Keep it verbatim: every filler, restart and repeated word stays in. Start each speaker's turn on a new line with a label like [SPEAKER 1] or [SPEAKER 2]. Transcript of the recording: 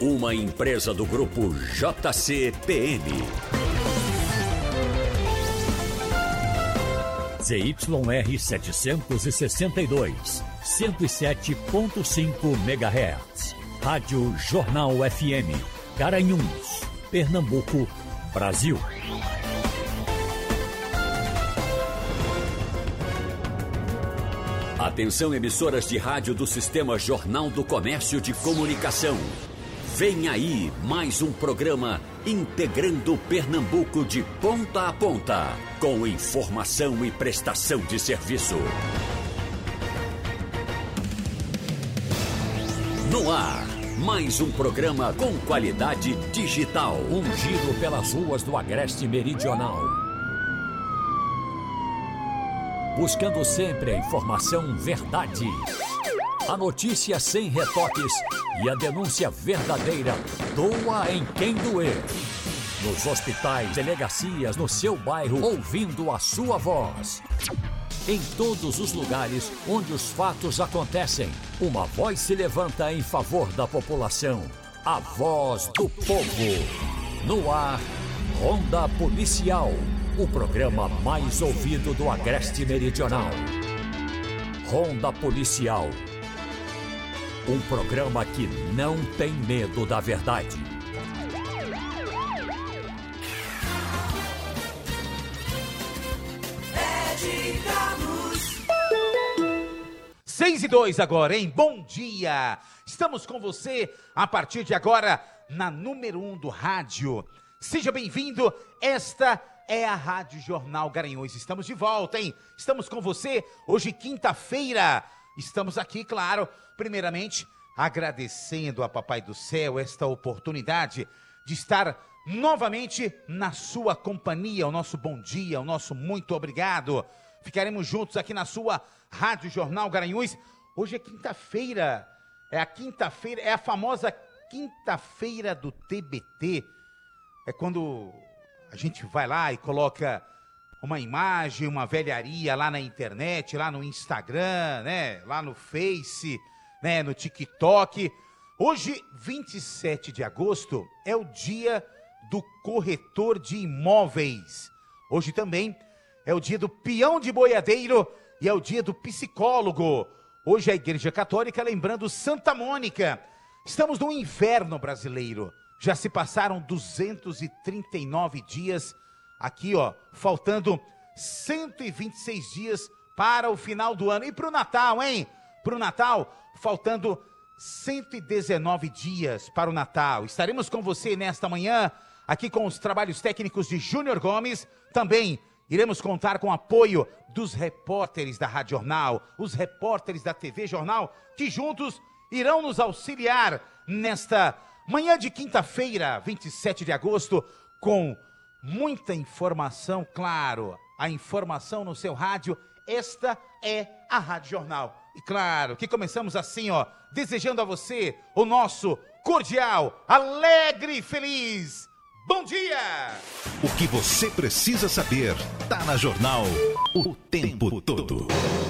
[SPEAKER 1] uma empresa do grupo J C P M. Z Y R setecentos e sessenta e dois, cento e sete ponto cinco megahertz. Rádio Jornal F M, Garanhuns, Pernambuco, Brasil. Atenção, emissoras de rádio do Sistema Jornal do Comércio de Comunicação. Vem aí mais um programa integrando Pernambuco de ponta a ponta, com informação e prestação de serviço. No ar, mais um programa com qualidade digital. Um giro pelas ruas do Agreste Meridional. Buscando sempre a informação verdade. A notícia sem retoques e a denúncia verdadeira. Doa em quem doer. Nos hospitais, delegacias, no seu bairro, ouvindo a sua voz. Em todos os lugares onde os fatos acontecem, uma voz se levanta em favor da população. A voz do povo. No ar, Ronda Policial. O programa mais ouvido do Agreste Meridional. Ronda Policial. Um programa que não tem medo da verdade.
[SPEAKER 2] Seis e dois agora, hein? Bom dia! Estamos com você a partir de agora na número um do rádio. Seja bem-vindo, esta é a Rádio Jornal Garanhuns. Estamos de volta, hein? Estamos com você hoje, quinta-feira. Estamos aqui, claro, primeiramente, agradecendo a Papai do Céu esta oportunidade de estar novamente na sua companhia. O nosso bom dia, o nosso muito obrigado. Ficaremos juntos aqui na sua Rádio Jornal Garanhuns. Hoje é quinta-feira, é a quinta-feira, é a famosa quinta-feira do T B T. É quando a gente vai lá e coloca uma imagem, uma velharia lá na internet, lá no Instagram, né? Lá no Face, né? No TikTok. Hoje, vinte e sete de agosto, é o dia do corretor de imóveis. Hoje também é o dia do peão de boiadeiro e é o dia do psicólogo. Hoje a Igreja Católica lembrando Santa Mônica. Estamos no inverno brasileiro. Já se passaram duzentos e trinta e nove dias, aqui ó, faltando cento e vinte e seis dias para o final do ano. E para o Natal, hein? Para o Natal, faltando cento e dezenove dias para o Natal. Estaremos com você nesta manhã, aqui com os trabalhos técnicos de Júnior Gomes. Também iremos contar com o apoio dos repórteres da Rádio Jornal, os repórteres da T V Jornal, que juntos irão nos auxiliar nesta manhã de quinta-feira, vinte e sete de agosto, com muita informação, claro, a informação no seu rádio. Esta é a Rádio Jornal. E claro que começamos assim, ó, desejando a você o nosso cordial, alegre e feliz bom dia!
[SPEAKER 3] O que você precisa saber tá na Jornal o tempo todo.